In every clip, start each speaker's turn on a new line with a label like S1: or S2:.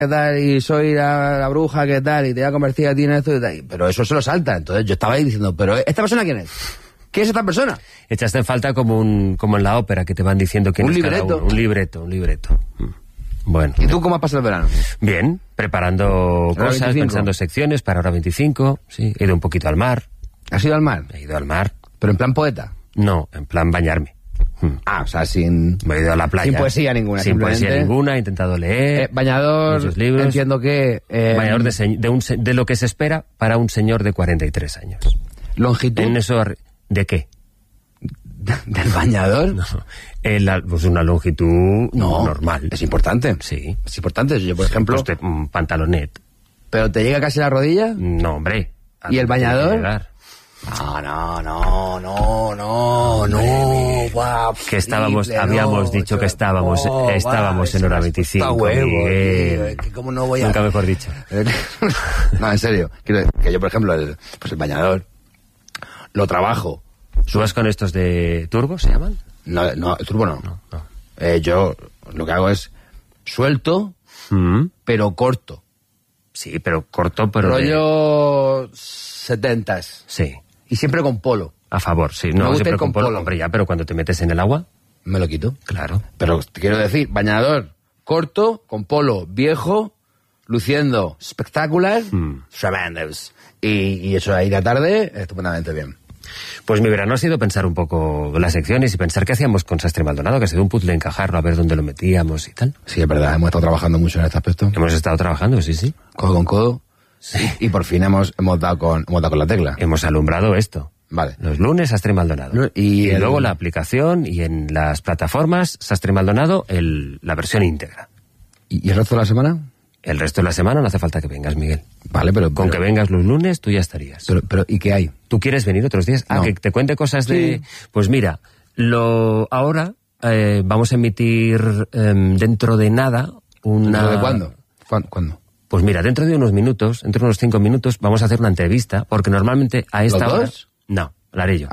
S1: ¿qué tal? Y soy la bruja, ¿qué tal? Y te voy a convertir a ti en esto y tal. Pero eso se lo salta. Entonces yo estaba ahí diciendo, ¿pero esta persona quién es? ¿Qué es esta persona?
S2: Echaste en falta como en la ópera, que te van diciendo quién es cada uno. Un libreto. Bueno.
S1: ¿Y tú cómo has pasado el verano?
S2: Bien, preparando cosas, 25. Pensando secciones para Hora 25. Sí, he ido un poquito al mar.
S1: ¿Has ido al mar?
S2: He ido al mar.
S1: ¿Pero en plan poeta?
S2: No, en plan bañarme.
S1: O sea, sin...
S2: Me he ido a la playa.
S1: Sin poesía ninguna.
S2: Sin poesía ninguna, he intentado leer.
S1: Bañador, muchos libros. Entiendo que...
S2: Bañador de lo que se espera para un señor de 43 años.
S1: ¿Longitud?
S2: En eso... ¿De qué?
S1: ¿Del bañador?
S2: No, pues una longitud normal.
S1: Es importante.
S2: Sí.
S1: Es importante. Yo, por ejemplo...
S2: Pues un pantalonet.
S1: ¿Pero te llega casi la rodilla?
S2: No, hombre.
S1: ¿Y el bañador?
S2: No.
S1: Wow,
S2: que habíamos dicho que estábamos en Hora 25.
S1: Está huevo, ¿cómo no voy a...?
S2: Nunca mejor dicho.
S1: No, en serio. Quiero decir que yo, por ejemplo, el bañador lo trabajo.
S2: ¿Subas con estos de turbo, se llaman?
S1: No, el turbo no. Yo lo que hago es suelto, pero corto.
S2: Sí, pero corto, pero...
S1: Rollo 70s.
S2: Sí.
S1: Y siempre con polo.
S2: A favor, sí. No, siempre con polo. Hombre, ya, pero cuando te metes en el agua...
S1: Me lo quito.
S2: Claro.
S1: Pero te quiero decir, bañador corto, con polo viejo, luciendo espectacular, tremendous. Y eso ahí de tarde, estupendamente bien.
S2: Pues mi verano ha sido pensar un poco las secciones y pensar qué hacíamos con Sastre Maldonado, que ha sido un puzzle encajarlo, a ver dónde lo metíamos y tal.
S1: Sí, es verdad, hemos estado trabajando mucho en este aspecto.
S2: Hemos estado trabajando, sí.
S1: Codo con codo. Sí. Y por fin hemos dado con la tecla.
S2: Hemos alumbrado esto.
S1: Vale.
S2: Los lunes, Sastre Maldonado. Y luego la aplicación y en las plataformas, Sastre Maldonado, la versión íntegra.
S1: ¿Y el resto de la semana?
S2: El resto de la semana no hace falta que vengas, Miguel.
S1: Vale, pero...
S2: Con que vengas los lunes, tú ya estarías.
S1: Pero ¿y qué hay?
S2: ¿Tú quieres venir otros días? No. Que te cuente cosas de... Sí. Pues mira, ahora vamos a emitir dentro de nada una...
S1: ¿Dentro de cuándo? ¿Cuándo?
S2: Pues mira, dentro de unos minutos, dentro de unos 5 minutos, vamos a hacer una entrevista, porque normalmente a esta hora...
S1: ¿Los dos?
S2: No, la haré yo.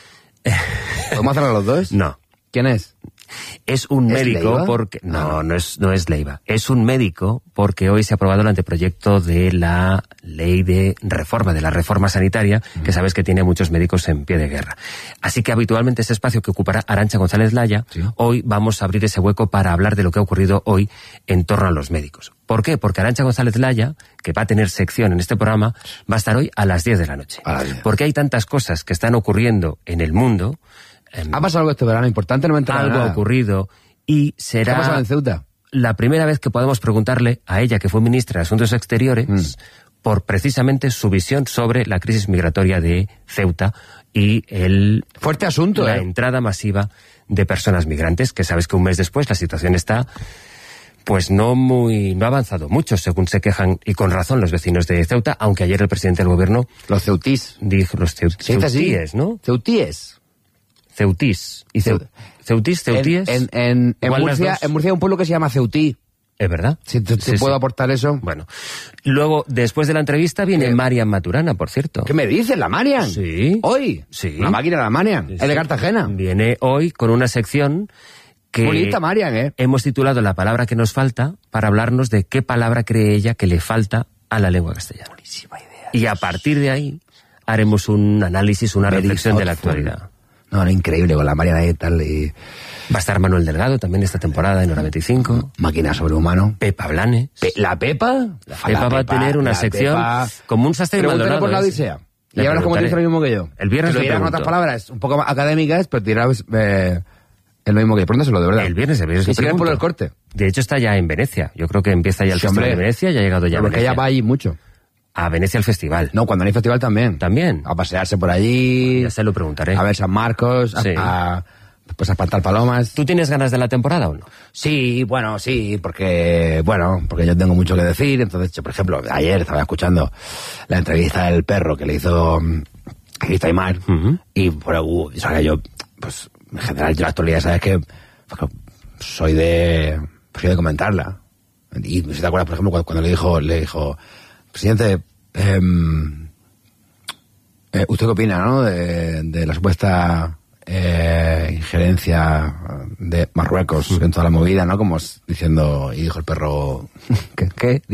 S1: ¿Podemos hacerlo los dos?
S2: No.
S1: ¿Quién es?
S2: Es un médico
S1: Leiva?
S2: porque... No es Leiva. Es un médico porque hoy se ha aprobado el anteproyecto de la ley de la reforma sanitaria, que sabes que tiene a muchos médicos en pie de guerra. Así que habitualmente ese espacio que ocupará Arantxa González Laya, hoy vamos a abrir ese hueco para hablar de lo que ha ocurrido hoy en torno a los médicos. ¿Por qué? Porque Arantxa González Laya, que va a tener sección en este programa, va a estar hoy a las 10 de la noche. Porque hay tantas cosas que están ocurriendo en el mundo...
S1: ¿Ha pasado algo este verano importante? No me he enterado
S2: algo
S1: nada.
S2: Ha ocurrido y será...
S1: ¿Qué ha pasado en Ceuta?
S2: La primera vez que podemos preguntarle a ella, que fue ministra de Asuntos Exteriores, por precisamente su visión sobre la crisis migratoria de Ceuta y
S1: fuerte asunto,
S2: la entrada masiva de personas migrantes, que sabes que un mes después la situación está... Pues no ha avanzado mucho, según se quejan, y con razón, los vecinos de Ceuta, aunque ayer el presidente del gobierno...
S1: Los ceutís.
S2: Dijo los ceutíes, ¿no?
S1: Ceutíes.
S2: Ceutís. Y ceutíes.
S1: En Murcia hay un pueblo que se llama Ceutí.
S2: ¿Es verdad?
S1: Si te puedo aportar eso.
S2: Bueno. Luego, después de la entrevista, viene Marian Maturana, por cierto.
S1: ¿Qué me dices, la Marian?
S2: Sí.
S1: ¿Hoy?
S2: Sí.
S1: La máquina de la Marian.
S2: Sí.
S1: Es de Cartagena.
S2: Viene hoy con una sección que...
S1: Bonita Marian,
S2: hemos titulado La palabra que nos falta, para hablarnos de qué palabra cree ella que le falta a la lengua castellana.
S1: Buenísima idea.
S2: Y a partir de ahí haremos un análisis, una reflexión de la actualidad.
S1: No, increíble, con la Mariana y tal. Y...
S2: Va a estar Manuel Delgado también esta temporada en Hora 25.
S1: Máquina sobrehumano.
S2: Pepa Blanes.
S1: ¿La Pepa?
S2: Pepa va a tener una sección como un Sastre Maldonado.
S1: Por la Odisea. Y ahora como te dice lo mismo que yo.
S2: El viernes
S1: lo dirás con otras palabras un poco más académicas, pero dirás el mismo que yo. Pregúntaselo, de verdad.
S2: El viernes
S1: y sigue por el corte.
S2: De hecho está ya en Venecia. Yo creo que empieza ya el Festival de Venecia, ya ha llegado ya a Venecia.
S1: Porque ella va allí mucho.
S2: A Venecia al festival.
S1: No, cuando no hay festival también.
S2: ¿También?
S1: A pasearse por allí.
S2: Ya se lo preguntaré.
S1: A ver San Marcos,
S2: sí.
S1: a espantar palomas.
S2: ¿Tú tienes ganas de la temporada o no?
S1: Sí, porque yo tengo mucho que decir. Entonces, yo, por ejemplo, ayer estaba escuchando la entrevista del perro que le hizo Aymar. Y o sea, yo, pues, en general, yo la actualidad, sabes que soy de comentarla. Y si te acuerdas, por ejemplo, cuando le dijo presidente, ¿usted qué opina, no? De la supuesta injerencia de Marruecos en toda la movida, ¿no? Como diciendo, y dijo el perro, ¿qué?